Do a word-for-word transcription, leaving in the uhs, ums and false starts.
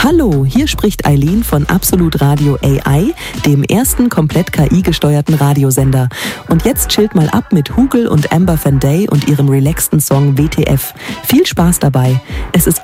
Hallo, hier spricht Eileen von Absolut Radio A I, dem ersten komplett K I-gesteuerten Radiosender. Und jetzt chillt mal ab mit Hugel und Amber Van Day und ihrem relaxten Song W T F. Viel Spaß dabei. Es ist